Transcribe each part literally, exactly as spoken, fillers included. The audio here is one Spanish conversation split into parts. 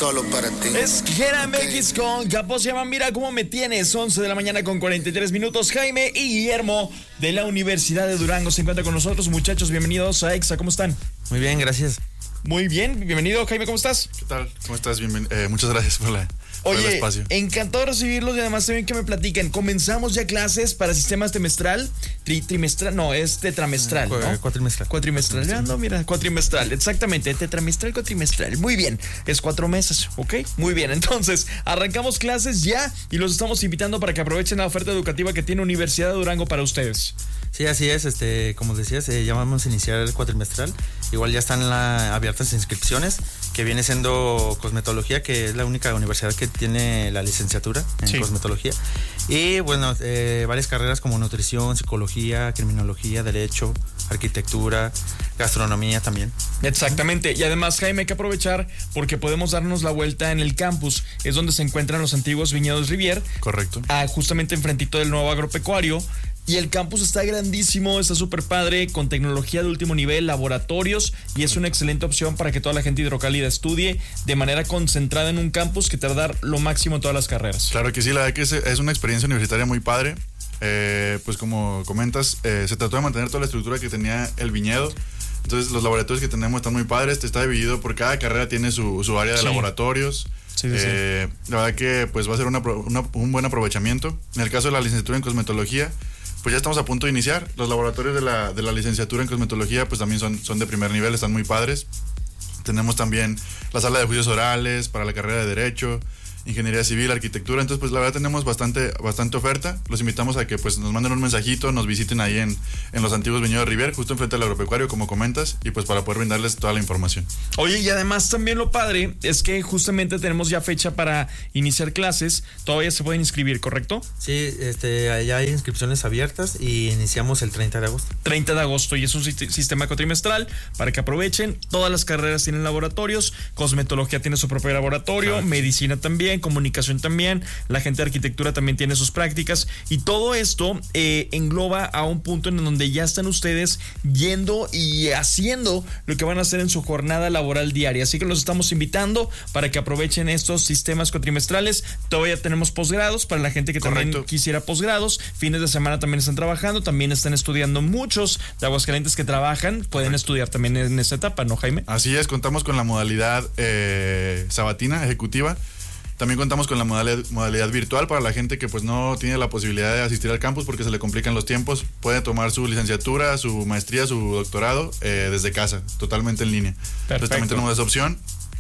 solo para ti. Es Gera M X con Capó, se llama Mira Cómo Me Tienes. Once de la mañana con cuarenta y tres minutos. Jaime y Guillermo de la Universidad de Durango se encuentran con nosotros. Muchachos, bienvenidos a EXA. ¿Cómo están? Muy bien, gracias. Muy bien, bienvenido. Jaime, ¿cómo estás? ¿Qué tal? ¿Cómo estás? Bienven- eh, muchas gracias por, la, por Oye, el espacio. encantado de recibirlos y además también que me platiquen. Comenzamos ya clases para sistemas trimestral, tri, trimestral, no, es tetramestral, Cu- ¿no? Cuatrimestral. Cuatrimestral, ya no, mira, cuatrimestral, exactamente, tetramestral, cuatrimestral. Muy bien, es cuatro meses, ¿ok? Muy bien, entonces, arrancamos clases ya y los estamos invitando para que aprovechen la oferta educativa que tiene Universidad de Durango para ustedes. Sí, así es, este, como decías, eh, ya vamos a iniciar el cuatrimestral. Igual ya están la, abiertas inscripciones, que viene siendo cosmetología, que es la única universidad que tiene la licenciatura en Sí. cosmetología. Y bueno, eh, varias carreras como nutrición, psicología, criminología, derecho, arquitectura, gastronomía también. Exactamente, y además, Jaime, hay que aprovechar porque podemos darnos la vuelta en el campus, es donde se encuentran los antiguos viñedos Rivier, Correcto. ah, justamente enfrentito del nuevo agropecuario. Y el campus está grandísimo, está súper padre, con tecnología de último nivel, laboratorios, y es una excelente opción para que toda la gente hidrocálida estudie de manera concentrada en un campus que te va a dar lo máximo en todas las carreras. Claro que sí, la verdad que es, es una experiencia universitaria muy padre. Eh, pues como comentas, eh, se trató de mantener toda la estructura que tenía el viñedo. Entonces los laboratorios que tenemos están muy padres. Está dividido por cada carrera, tiene su, su área de Sí. laboratorios. Sí, sí, Eh, la verdad que pues va a ser una, una, un buen aprovechamiento. En el caso de la licenciatura en cosmetología, pues ya estamos a punto de iniciar. Los laboratorios de la, de la licenciatura en cosmetología pues también son, son de primer nivel, están muy padres. Tenemos también la sala de juicios orales para la carrera de Derecho, Ingeniería Civil, Arquitectura. Entonces, pues la verdad tenemos bastante, bastante oferta. Los invitamos a que pues nos manden un mensajito, nos visiten ahí en, en los antiguos viñedos Rivier, justo enfrente del agropecuario, como comentas, y pues para poder brindarles toda la información. Oye, y además también lo padre es que justamente tenemos ya fecha para iniciar clases, todavía se pueden inscribir, ¿correcto? Sí, este, ya hay inscripciones abiertas y iniciamos el treinta de agosto. treinta de agosto y es un sit- sistema cuatrimestral para que aprovechen. Todas las carreras tienen laboratorios, cosmetología tiene su propio laboratorio, Claro. medicina también, comunicación también, la gente de arquitectura también tiene sus prácticas y todo esto eh, engloba a un punto en donde ya están ustedes yendo y haciendo lo que van a hacer en su jornada laboral diaria. Así que los estamos invitando para que aprovechen estos sistemas cuatrimestrales. Todavía tenemos posgrados para la gente que también Correcto. quisiera posgrados. Fines de semana también están trabajando, también están estudiando muchos de Aguascalientes que trabajan, pueden Correcto. estudiar también en esa etapa, ¿no, Jaime? Así es, contamos con la modalidad eh, sabatina, ejecutiva. También contamos con la modalidad, modalidad virtual para la gente que pues no tiene la posibilidad de asistir al campus porque se le complican los tiempos. Puede tomar su licenciatura, su maestría, su doctorado eh, desde casa, totalmente en línea. Entonces también tenemos esa opción.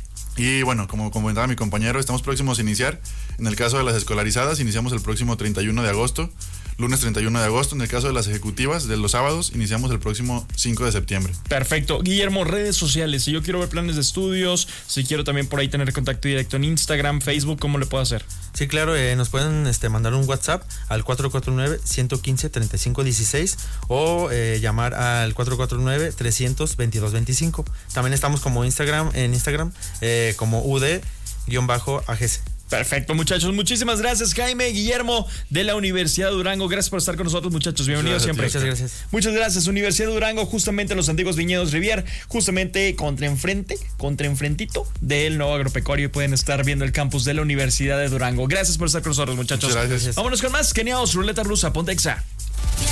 Y bueno, como comentaba mi compañero, estamos próximos a iniciar. En el caso de las escolarizadas, iniciamos el próximo treinta y uno de agosto. Lunes treinta y uno de agosto. En el caso de las ejecutivas, de los sábados, iniciamos el próximo cinco de septiembre. Perfecto. Guillermo, redes sociales. Si yo quiero ver planes de estudios, si quiero también por ahí tener contacto directo en Instagram, Facebook, ¿cómo le puedo hacer? Sí, claro, eh, nos pueden este, mandar un WhatsApp al cuatro cuatro nueve, uno uno cinco, tres cinco uno seis o eh, llamar al cuatro cuatro nueve, tres cero cero, veintidós veinticinco. También estamos como Instagram, en Instagram eh, como U D-A G C. Perfecto, muchachos. Muchísimas gracias, Jaime, Guillermo de la Universidad de Durango. Gracias por estar con nosotros, muchachos. Bienvenidos siempre. Muchas gracias. Muchas gracias, Universidad de Durango, justamente en los antiguos viñedos Rivier, justamente contra enfrente, contra enfrentito del nuevo agropecuario y pueden estar viendo el campus de la Universidad de Durango. Gracias por estar con nosotros, muchachos. Muchas gracias. Vámonos con más. Keniaos, ruleta rusa, ponte Exa.